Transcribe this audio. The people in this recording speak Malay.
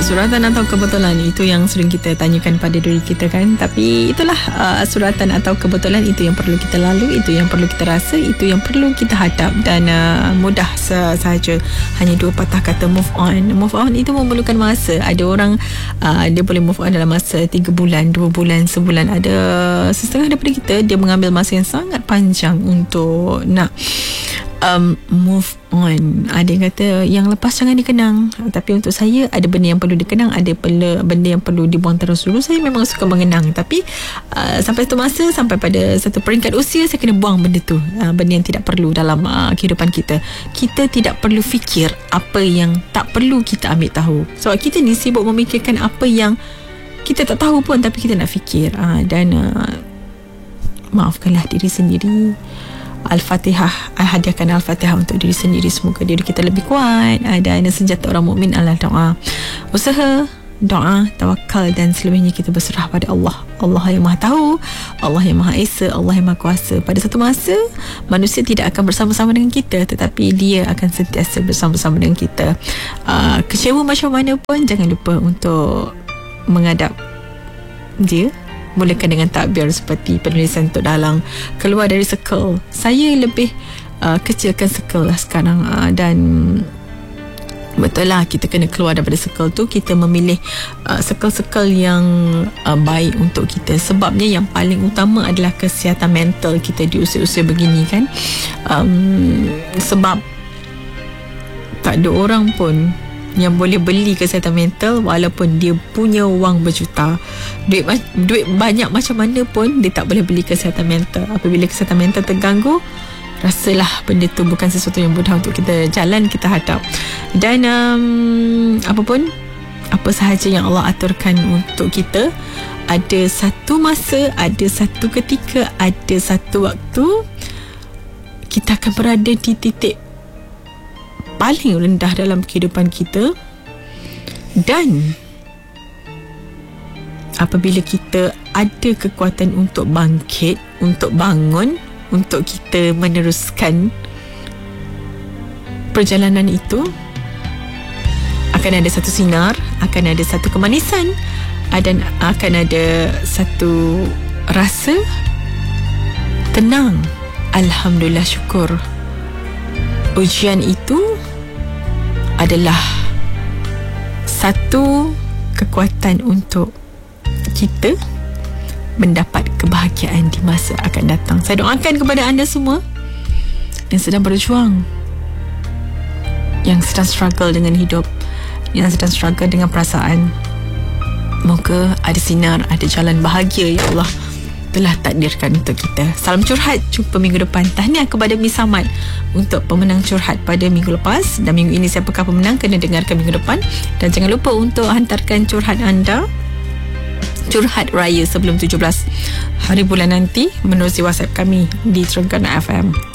Suratan atau kebetulan, itu yang sering kita tanyakan pada diri kita kan. Tapi itulah, suratan atau kebetulan, itu yang perlu kita lalui, itu yang perlu kita rasa, itu yang perlu kita hadap. Dan mudah sahaja. Hanya 2 patah kata move on. Move on itu memerlukan masa. Ada orang dia boleh move on dalam masa 3 bulan, 2 bulan, sebulan. Ada setengah daripada kita, dia mengambil masa yang sangat panjang untuk nak move on. Ada yang kata yang lepas jangan dikenang, tapi untuk saya ada benda yang perlu dikenang, ada benda yang perlu dibuang terus dulu. Saya memang suka mengenang, tapi sampai satu masa, sampai pada satu peringkat usia, saya kena buang benda tu, benda yang tidak perlu dalam kehidupan kita. Kita tidak perlu fikir apa yang tak perlu kita ambil tahu. Sebab kita ni sibuk memikirkan apa yang kita tak tahu pun, tapi kita nak fikir. Dan maafkanlah diri sendiri. Al-Fatihah, hadiahkan Al-Fatihah untuk diri sendiri. Semoga diri kita lebih kuat. Dan senjata orang mukmin adalah doa. Usaha, doa, tawakal, dan selebihnya kita berserah pada Allah. Allah yang Maha Tahu, Allah yang Maha Esa, Allah yang Maha Kuasa. Pada satu masa, manusia tidak akan bersama-sama dengan kita, tetapi Dia akan sentiasa bersama-sama dengan kita. Kecewa macam mana pun, jangan lupa untuk menghadap Dia. Mulakan dengan takbir seperti penulisan Tok Dalang. Keluar dari circle. Saya lebih kecilkan circle lah sekarang. Dan betul lah, kita kena keluar daripada circle tu. Kita memilih circle-circle yang baik untuk kita. Sebabnya yang paling utama adalah kesihatan mental kita di usia-usia begini kan. Sebab tak ada orang pun yang boleh beli kesihatan mental walaupun dia punya wang berjuta. Duit banyak macam mana pun, dia tak boleh beli kesihatan mental. Apabila kesihatan mental terganggu, rasalah benda tu bukan sesuatu yang mudah untuk kita jalan, kita hadap. Dan apa sahaja yang Allah aturkan untuk kita, ada satu masa, ada satu ketika, ada satu waktu kita akan berada di titik paling rendah dalam kehidupan kita. Dan apabila kita ada kekuatan untuk bangkit, untuk bangun, untuk kita meneruskan perjalanan itu, akan ada satu sinar, akan ada satu kemanisan, dan akan ada satu rasa tenang. Alhamdulillah, syukur. Ujian itu adalah satu kekuatan untuk kita mendapat kebahagiaan di masa akan datang. Saya doakan kepada anda semua yang sedang berjuang, yang sedang struggle dengan hidup, yang sedang struggle dengan perasaan. Moga ada sinar, ada jalan bahagia yang Allah telah takdirkan untuk kita. Salam curhat, jumpa minggu depan. Tahniah kepada Miss Samad untuk pemenang curhat pada minggu lepas, dan minggu ini siapakah pemenang kena dengarkan minggu depan. Dan jangan lupa untuk hantarkan curhat anda, curhat raya sebelum 17 hari bulan nanti menerusi WhatsApp kami di Terengganu FM.